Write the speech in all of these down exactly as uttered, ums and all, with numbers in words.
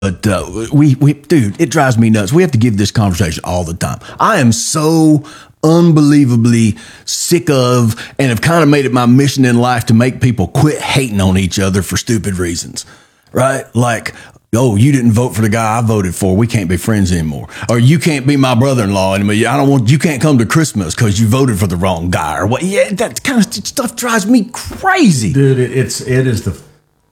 But uh, we, we, dude, it drives me nuts. We have to give this conversation all the time. I am so unbelievably sick of and have kind of made it my mission in life to make people quit hating on each other for stupid reasons, right? Like, oh, you didn't vote for the guy I voted for. We can't be friends anymore. Or you can't be my brother-in-law anymore. I don't want, you can't come to Christmas because you voted for the wrong guy or what. Yeah, that kind of stuff drives me crazy. Dude, it, it's, it is the,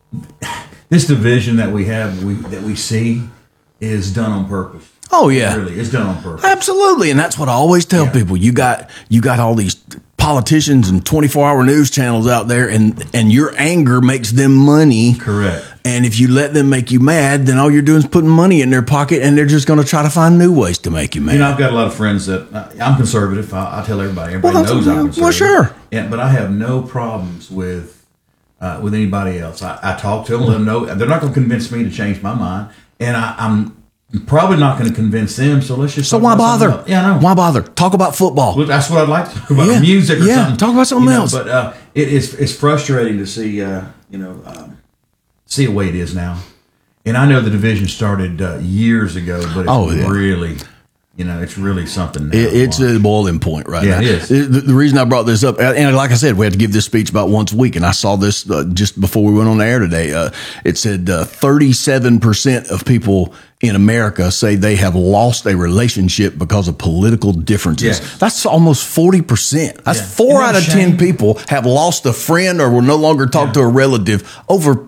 this division that we have, we, that we see is done on purpose. Oh yeah, It really, it's done on purpose. Absolutely, and that's what I always tell yeah. people. You got you got all these politicians and twenty-four hour news channels out there, and and your anger makes them money. Correct. And if you let them make you mad, then all you're doing is putting money in their pocket, and they're just going to try to find new ways to make you mad. You know, I've got a lot of friends that uh, I'm conservative. I, I tell everybody. Everybody well, knows I'm conservative. Well, sure. Yeah, but I have no problems with uh, with anybody else. I, I talk to them, let them know they're not going to convince me to change my mind, and I, I'm. I'm probably not going to convince them, so let's just. So why bother? Yeah, I know. Why bother? Talk about football. Well, that's what I'd like to talk about. Yeah. Music or yeah. something. Talk about something you know, else. But uh, it is it's frustrating to see, uh, you know, um, see the way it is now. And I know the division started uh, years ago, but it's oh, yeah. really, you know, it's really something now. It, it's a boiling point right yeah, now. It is. The, the reason I brought this up, and like I said, we had to give this speech about once a week, and I saw this uh, just before we went on the air today. Uh, it said uh, thirty-seven percent of people in America say they have lost a relationship because of political differences. Yes. That's almost forty percent. That's yeah. four out of ten people have lost a friend or will no longer talk yeah. to a relative over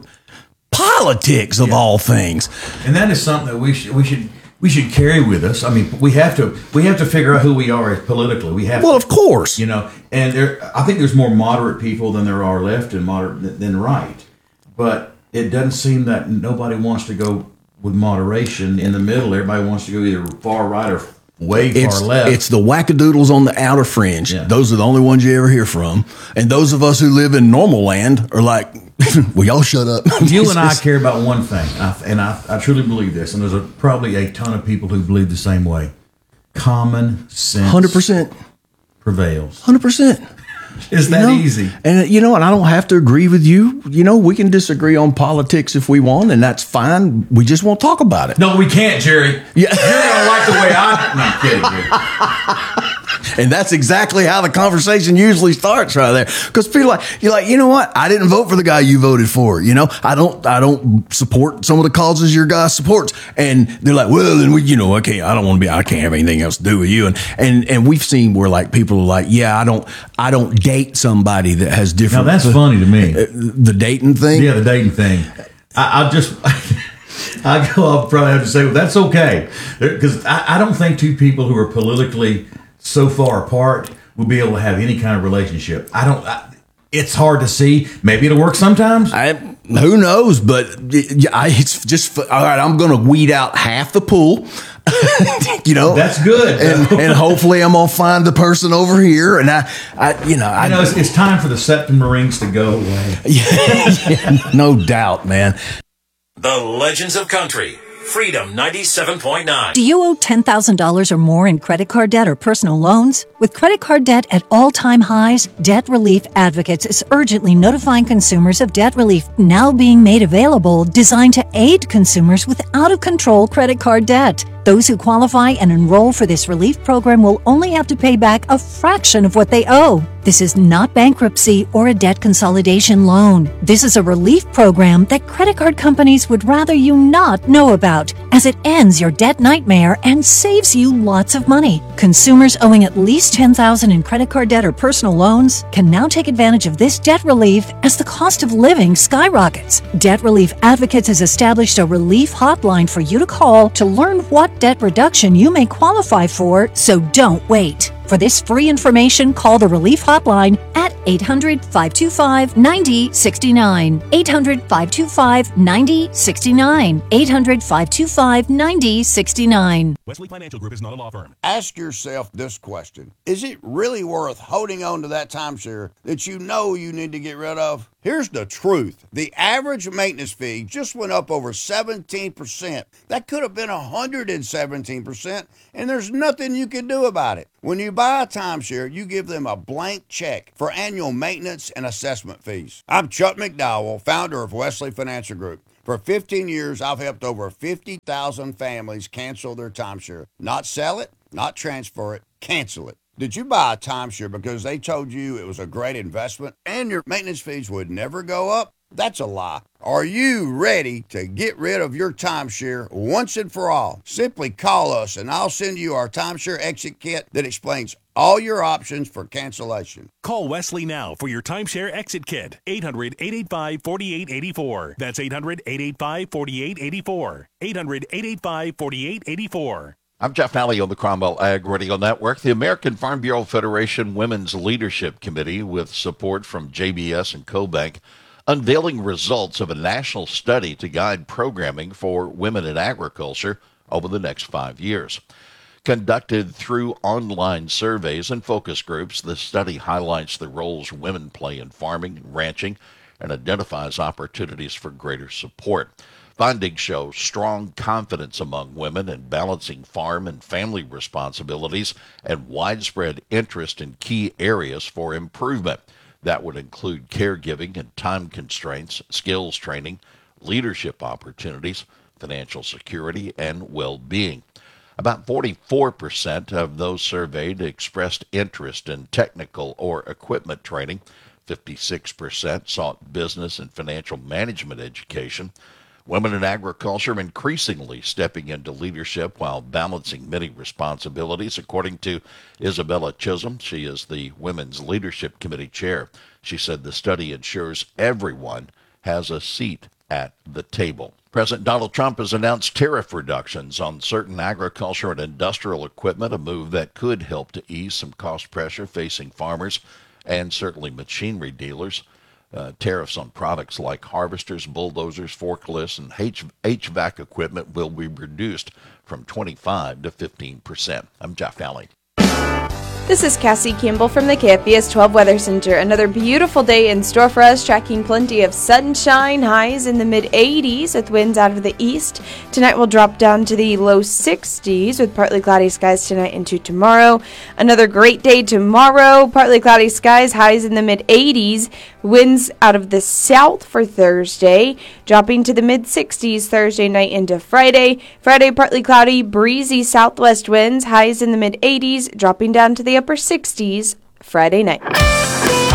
politics of yeah. all things. And that is something that we should, we should, we should carry with us. I mean, we have to, we have to figure out who we are politically. We have well, to, of course, you know, and there, I think there's more moderate people than there are left and moderate than right, but it doesn't seem that nobody wants to go with moderation in the middle. Everybody wants to go either far right or way it's, far left. It's the wackadoodles on the outer fringe. Yeah. Those are the only ones you ever hear from. And those of us who live in normal land are like, well, y'all shut up. You and I care about one thing, and I, I truly believe this, and there's a, probably a ton of people who believe the same way. Common sense one hundred percent prevails. one hundred percent. It's that you know, easy. And, you know, and I don't have to agree with you. You know, we can disagree on politics if we want, and that's fine. We just won't talk about it. No, we can't, Jerry. Yeah. You're going to like the way I... No, I'm kidding, Jerry. And that's exactly how the conversation usually starts right there. Because people are like, you're like, you know what? I didn't vote for the guy you voted for. You know, I don't, I don't support some of the causes your guy supports. And they're like, well, then we, you know, I can't, I don't want to be, I can't have anything else to do with you. And, and, and we've seen where like people are like, yeah, I don't, I don't date somebody that has different. Now that's uh, funny to me. Uh, the dating thing. Yeah. The dating thing. I, I just, I go, I'll probably have to say, well, that's okay. Because I, I don't think two people who are politically so far apart will be able to have any kind of relationship. I don't. I, it's hard to see. Maybe it'll work sometimes. I, who knows? But it, I, it's just all right. I'm going to weed out half the pool. You know, that's good. And, and hopefully, I'm going to find the person over here. And I, I you know, I you know, it's, it's time for the septum rings to go away. Yeah, yeah, no doubt, man. The Legends of Country. Freedom ninety-seven point nine. Do you owe ten thousand dollars or more in credit card debt or personal loans? With credit card debt at all-time highs, Debt Relief Advocates is urgently notifying consumers of debt relief now being made available, designed to aid consumers with out-of-control credit card debt. Those who qualify and enroll for this relief program will only have to pay back a fraction of what they owe. This is not bankruptcy or a debt consolidation loan. This is a relief program that credit card companies would rather you not know about, as it ends your debt nightmare and saves you lots of money. Consumers owing at least ten thousand dollars in credit card debt or personal loans can now take advantage of this debt relief as the cost of living skyrockets. Debt Relief Advocates has established a relief hotline for you to call to learn what debt reduction you may qualify for, so don't wait. For this free information, call the Relief Hotline at eight hundred, five two five, nine zero six nine. eight hundred, five two five, nine zero six nine. eight hundred, five two five, nine zero six nine. Wesley Financial Group is not a law firm. Ask yourself this question. Is it really worth holding on to that timeshare that you know you need to get rid of? Here's the truth. The average maintenance fee just went up over seventeen percent. That could have been one hundred seventeen percent, and there's nothing you can do about it. When you buy a timeshare, you give them a blank check for annual maintenance and assessment fees. I'm Chuck McDowell, founder of Wesley Financial Group. For fifteen years, I've helped over fifty thousand families cancel their timeshare. Not sell it, not transfer it, cancel it. Did you buy a timeshare because they told you it was a great investment and your maintenance fees would never go up? That's a lie. Are you ready to get rid of your timeshare once and for all? Simply call us and I'll send you our timeshare exit kit that explains all your options for cancellation. Call Wesley now for your timeshare exit kit. eight hundred, eight eight five, four eight eight four. That's eight hundred, eight eight five, four eight eight four. eight hundred, eight eight five, four eight eight four. I'm Jeff Nally on the Cromwell Ag Radio Network. The American Farm Bureau Federation Women's Leadership Committee, with support from J B S and CoBank, unveiling results of a national study to guide programming for women in agriculture over the next five years. Conducted through online surveys and focus groups, the study highlights the roles women play in farming and ranching and identifies opportunities for greater support. Findings show strong confidence among women in balancing farm and family responsibilities and widespread interest in key areas for improvement. That would include caregiving and time constraints, skills training, leadership opportunities, financial security, and well-being. About forty-four percent of those surveyed expressed interest in technical or equipment training. fifty-six percent sought business and financial management education. Women in agriculture are increasingly stepping into leadership while balancing many responsibilities, according to Isabella Chisholm. She is the Women's Leadership Committee chair. She said the study ensures everyone has a seat at the table. President Donald Trump has announced tariff reductions on certain agriculture and industrial equipment, a move that could help to ease some cost pressure facing farmers and certainly machinery dealers. Uh, tariffs on products like harvesters, bulldozers, forklifts, and H- HVAC equipment will be reduced from twenty-five to fifteen percent. I'm Jeff Nally. This is Cassie Campbell from the K F B S twelve Weather Center. Another beautiful day in store for us, tracking plenty of sunshine, highs in the mid eighties with winds out of the east. Tonight will drop down to the low sixties with partly cloudy skies tonight into tomorrow. Another great day tomorrow, partly cloudy skies, highs in the mid eighties, winds out of the south for Thursday, dropping to the mid sixties Thursday night into Friday. Friday, partly cloudy, breezy southwest winds, highs in the mid eighties, dropping down to the upper sixties Friday night.